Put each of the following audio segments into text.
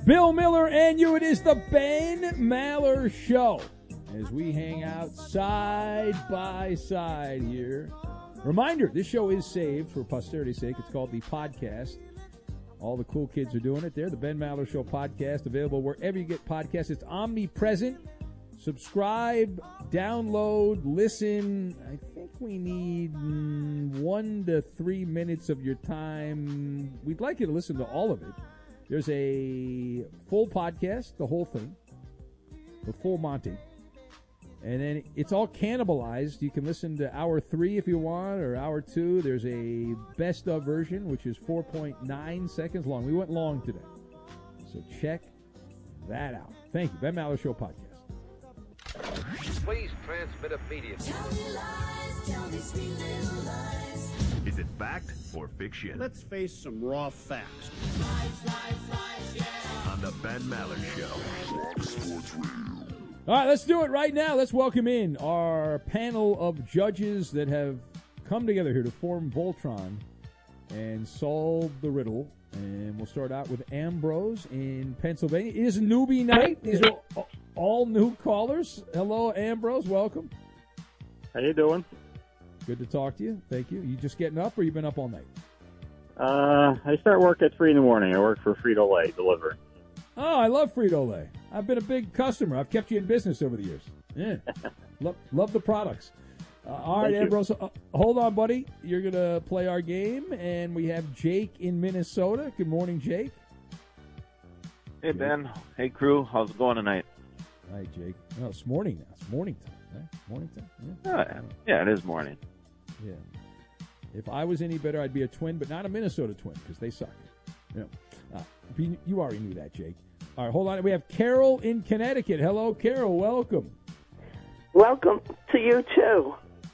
Bill Miller and you. It is the Ben Maller Show as we hang out side by side here. Reminder, this show is saved for posterity's sake. It's called The Podcast. All the cool kids are doing it there. The Ben Maller Show podcast, available wherever you get podcasts. It's omnipresent. Subscribe, download, listen. I think we need 1 to 3 minutes of your time. We'd like you to listen to all of it. There's a full podcast, the whole thing, the full Monty. And then it's all cannibalized. You can listen to hour 3 if you want, or hour 2. There's a best of version, which is 4.9 seconds long. We went long today. So check that out. Thank you. Ben Maller Show podcast. Please transmit immediately. Tell me lies, tell me sweet little lies. Is it fact or fiction? Let's face some raw facts. Lies, yeah. On the Ben Maller Show. All right, let's do it right now. Let's welcome in our panel of judges that have come together here to form Voltron and solve the riddle. And we'll start out with Ambrose in Pennsylvania. It is newbie night. These are all new callers. Hello, Ambrose. Welcome. How you doing? Good to talk to you. Thank you. You just getting up, or you been up all night? I start work at 3 in the morning. I work for Frito-Lay delivering. Oh, I love Frito-Lay. I've been a big customer. I've kept you in business over the years. Yeah. love the products. All right, Ambrose, hold on, buddy. You're going to play our game, and we have Jake in Minnesota. Good morning, Jake. Hey, Ben. Hey, crew. How's it going tonight? All right, Jake. No, it's morning now. It's morning time. Right? Morning time. Yeah. Yeah, it is morning. Yeah. If I was any better, I'd be a twin, but not a Minnesota twin because they suck. You already knew that, Jake. All right, hold on. We have Carol in Connecticut. Hello, Carol. Welcome. Welcome to you, too.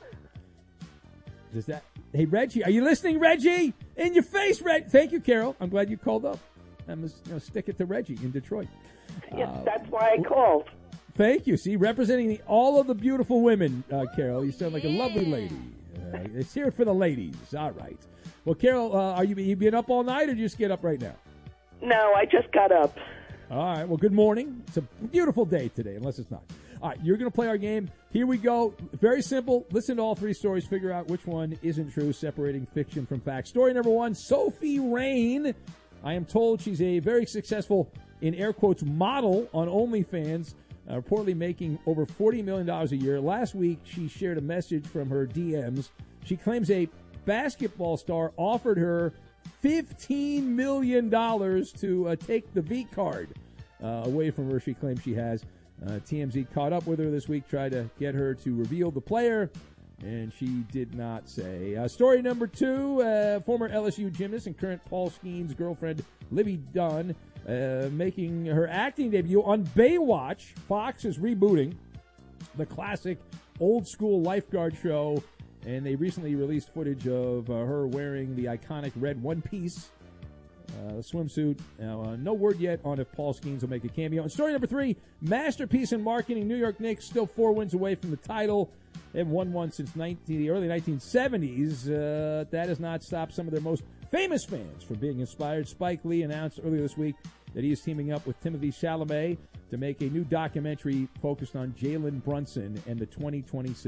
Hey, Reggie, are you listening, Reggie? In your face, Reggie. Thank you, Carol. I'm glad you called up. I'm going to stick it to Reggie in Detroit. Yes, that's why I called. Thank you. See, representing all of the beautiful women, Carol. You sound like a lovely lady. Let's hear it for the ladies. All right. Well, Carol, are you been up all night, or did you just get up right now? No, I just got up. All right. Well, good morning. It's a beautiful day today, unless it's not. All right, you're going to play our game. Here we go. Very simple. Listen to all 3 stories. Figure out which one isn't true, separating fiction from fact. Story number 1, Sophie Rain. I am told she's a very successful, in air quotes, model on OnlyFans, reportedly making over $40 million a year. Last week, she shared a message from her DMs. She claims a basketball star offered her $15 million to take the V card away from her. She claims she has. TMZ caught up with her this week, tried to get her to reveal the player, and she did not say. Story number 2, former LSU gymnast and current Paul Skeens' girlfriend, Libby Dunn, making her acting debut on Baywatch. Fox is rebooting the classic old-school lifeguard show, and they recently released footage of her wearing the iconic red one-piece swimsuit. Now, no word yet on if Paul Skeens will make a cameo. And story number 3, masterpiece in marketing. New York Knicks still 4 wins away from the title. They haven't won one since the early 1970s. That has not stopped some of their most famous fans from being inspired. Spike Lee announced earlier this week that he is teaming up with Timothée Chalamet to make a new documentary focused on Jalen Brunson and the 2026